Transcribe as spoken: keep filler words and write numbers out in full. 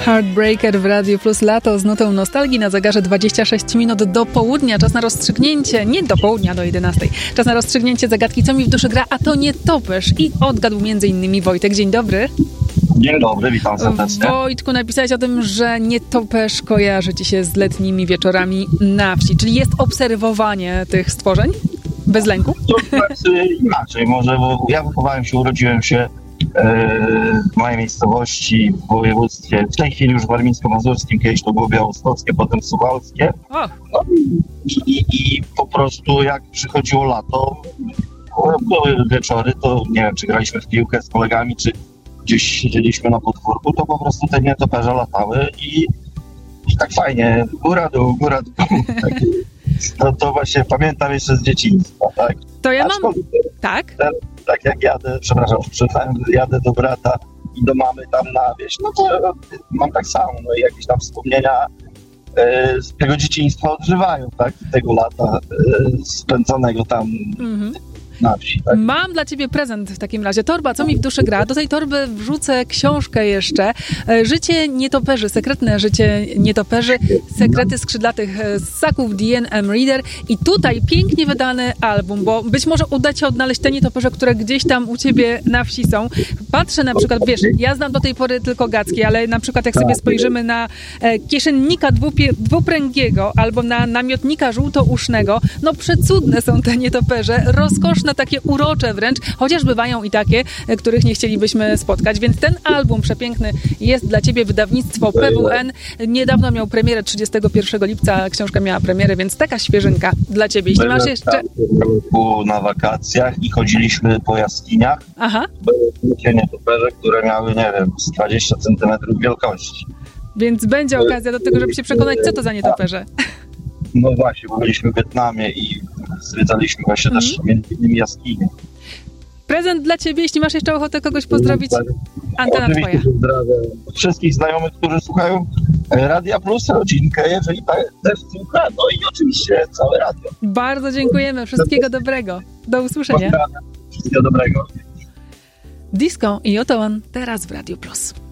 Heartbreaker w Radiu Plus, lato z nutą nostalgii na zegarze dwadzieścia sześć minut do południa. Czas na rozstrzygnięcie, nie do południa, do jedenastej. Czas na rozstrzygnięcie zagadki, co mi w duszy gra, a to nie topesz. I odgadł między innymi Wojtek. Dzień dobry. Dzień dobry, witam serdecznie. Wojtku, napisałeś o tym, że nietoperz kojarzy ci się z letnimi wieczorami na wsi, czyli jest obserwowanie tych stworzeń bez lęku? To znaczy inaczej może, bo ja wychowałem się, urodziłem się e, w mojej miejscowości w województwie, w tej chwili już warmińsko-mazurskim, kiedyś to było białostockie, potem suwałskie. O. No, i, I po prostu jak przychodziło lato, były wieczory, to nie wiem, czy graliśmy w piłkę z kolegami, czy gdzieś siedzieliśmy na podwórku, to po prostu te nietoperze latały i, i tak fajnie, góra dół, góra dół. Tak, no to właśnie pamiętam jeszcze z dzieciństwa, tak? To ja mam... Aczkolwiek, Tak? ten, tak jak jadę, przepraszam, przerwałem, jadę do brata i do mamy tam na wieś, no to mam tak samo, no i jakieś tam wspomnienia e, z tego dzieciństwa odżywają, tak? Tego lata e, spędzonego tam mhm. na wsi, tak? Mam dla ciebie prezent w takim razie. Torba, co mi w duszy gra. Do tej torby wrzucę książkę jeszcze. Życie nietoperzy, sekretne życie nietoperzy, sekrety skrzydlatych ssaków D and M Reader i tutaj pięknie wydany album, bo być może uda ci odnaleźć te nietoperze, które gdzieś tam u ciebie na wsi są. Patrzę na przykład, wiesz, ja znam do tej pory tylko Gacki, ale na przykład jak sobie spojrzymy na kieszennika dwupie, dwupręgiego albo na namiotnika żółtousznego, no przecudne są te nietoperze, rozkoszne, takie urocze wręcz, chociaż bywają i takie, których nie chcielibyśmy spotkać, więc ten album przepiękny jest dla ciebie, wydawnictwo P W N. Niedawno miał premierę, trzydziestego pierwszego lipca książka miała premierę, więc taka świeżynka dla ciebie. Jeśli masz jeszcze... Byłem na wakacjach i chodziliśmy po jaskiniach. Aha. Były takie nietoperze, które miały, nie wiem, z dwadzieścia centymetrów wielkości. Więc będzie okazja do tego, żeby się przekonać, co to za nietoperze. No właśnie, bo byliśmy w Wietnamie i zwiedzaliśmy właśnie mm. też między innymi jaskinie. Prezent dla ciebie, jeśli masz jeszcze ochotę kogoś pozdrowić, antena oczywiście twoja. Pozdrawiam wszystkich znajomych, którzy słuchają Radia Plus, rodzinkę, jeżeli tak też słucha, no i oczywiście całe radio. Bardzo dziękujemy, wszystkiego dobrego. Do usłyszenia. Pozdrawiam. Wszystkiego dobrego. Disco i Oto On teraz w Radiu Plus.